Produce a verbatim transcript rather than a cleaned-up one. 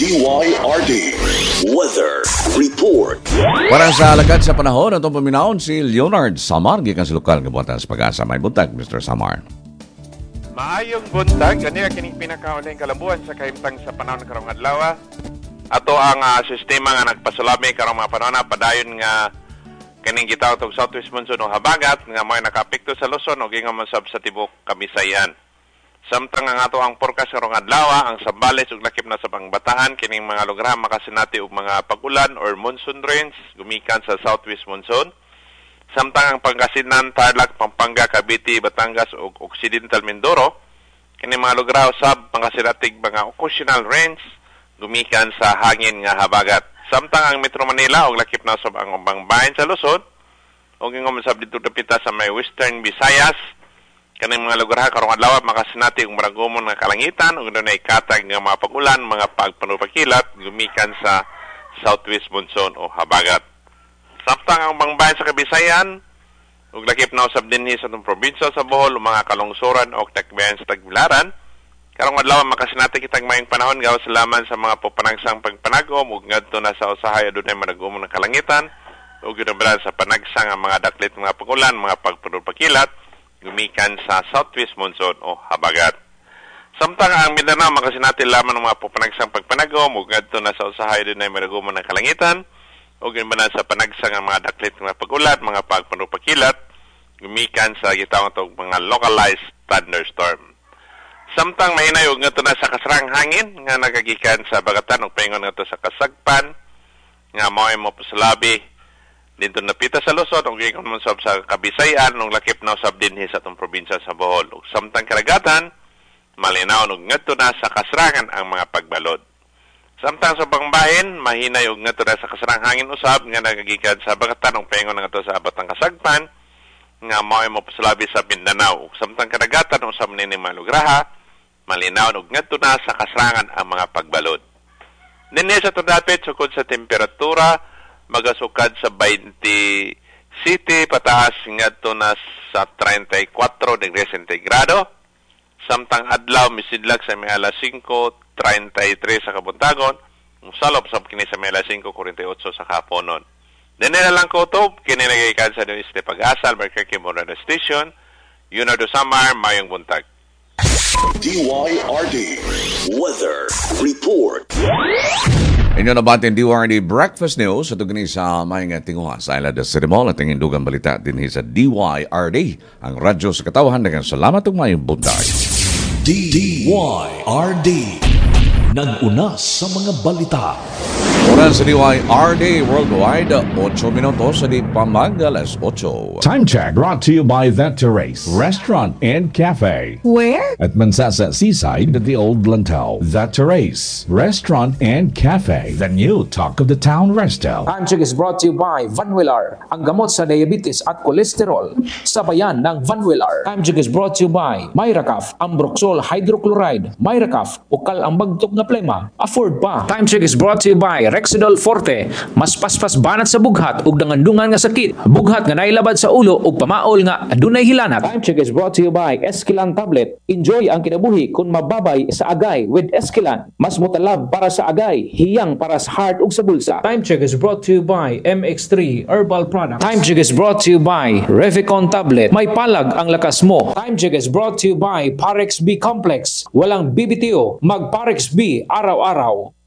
D Y R D Weather Report. Para sa alagad sa panahon, itong paminahon si Leonard Samar, gikan sa lokal ng buwatan sa Pag-asa. May buntag, Mister Samar. Maayong buntag, kaniya kining pinakauling kalambuan sa kahimtang sa panahon karong adlaw. Ato ang uh, sistema nga nagpasulami karong mga panahon padayon nga kining gitawag og southwest monsoon o habagat nga mo'y nakapekto sa Luzon o gingamon sab sa tibok Kabisayan. Samtang ang ato ang forecast karong adlaw, ang Sambales ug lakip na sa Pangbataan kining mga lugar makasinati og mga pag-ulan or monsoon rains gumikan sa southwest monsoon. Samtang ang Pangasinan, Tarlac, Pampanga, Cavite, Batangas ug Occidental Mindoro kining mga lugar usab makasinatig mga occasional rains gumikan sa hangin nga habagat. Samtang ang Metro Manila ug lakip na sa ang ubang bahin sa Luzon ug ingom sab dito dapita sa may Western Visayas kaning mga lugar karong adlaw makasinati og maragomon nga kalangitan ug dunay katag nga mga pag-ulan, mga pagpanupakilat gumikan sa southwest monsoon o habagat. Samtang ang ubang bahin sa Kabisayan ug lakip na usab dinhi sa atong probinsya sa Bohol mga kalungsuran o takbayan sa Tagbilaran karong adlaw makasinati kitag mayong panahon gawas laman sa mga popanagsang pagpanagom ug ngadto na sa usahay adunay maragomon nga kalangitan ug ginabalan sa panagsang ang mga daklit mga pag-ulan, mga pagpanupakilat gumikan sa southwest monsoon o habagat. Samtang ang Mindanao makasinati lamang ng mga popanagsang pagpanagom ug ngadto na sa usahay din ay maragomon ng kalangitan ug ginabalan sa panagsang ang mga daklit mga pag-ulan, mga pagpanupakilat gumikan sa gitawag og mga localized thunderstorm. Samtang mahinay ug ngadto na sa kasrang hangin nga nagagikan sa Bagatan ug paingon ngadto sa Kasagpan nga mao ay mopusalabi dito napita sa Luzon ug gikan man sab sa Kabisayan ug lakip na usab dinhi sa atong probinsya sa Bohol. Ug samtang karagatan malinaw ug ngadto na sa kasrangan ang mga pagbalod. Samtang sa bangbahin mahinay ug ngadto na sa kasrang hangin usab nga nagagikan sa Bagatan ug paingon ngadto sa Batang Kasagpan nga mao ay mopusalabi sa Mindanao. Ug samtang karagatan usab nini malugraha malinaw ug ngadto na sa kasrangan ang mga pagbalod. Dinhi sa tudapit sukod sa temperatura magasukad sa twenty City pataas ngadto na sa thirty-four degrees centigrado. Samtang adlaw misidlag sa may alas five thirty-three sa kabuntagon, musalop sab kini sa may alas five forty-eight sa kaponon. Dinhi na lang ko to kini nagikan sa News de Pag-asa Albuquerque Radio Station. Yun do Samar mayong buntag. D Y R D Weather Report. Inyo nabatin D Y R D Breakfast News at ugni sa may nga tinguha sa Isla de City Mall at ang indugang balita din sa D Y R D, ang radyo sa katawahan. Dagang salamat ug mayong buntag. D Y R D nag-una sa mga balita. Oras sa D Y R D Worldwide, eight minutos sa di pamagal alas eight. Time check brought to you by The Terrace Restaurant and Cafe. Where? At Mansasa Seaside at the Old Lantal. The Terrace Restaurant and Cafe. The new talk of the town resto. Time check is brought to you by Vanwillar, ang gamot sa diabetes at kolesterol. Sabayan ng Vanwillar. Time check is brought to you by Myracaf, Ambroxol Hydrochloride. Myracaf, ukal ang bagtok na plema. Afford pa. Time check is brought to you by Rexidol Forte, mas paspas banat sa bughat ug dangandungan nga sakit. Bughat nga nailabad sa ulo ug pamaol nga adunay hilanat. Time check is brought to you by Esquilan Tablet. Enjoy ang kinabuhi kung mababay sa agay with Esquilan. Mas mutalab para sa agay, hiyang para sa heart ug sa bulsa. Time check is brought to you by M X three Herbal Products. Time check is brought to you by Revicon Tablet. May palag ang lakas mo. Time check is brought to you by Parex B Complex. Walang B B T O, mag Parex B araw-araw.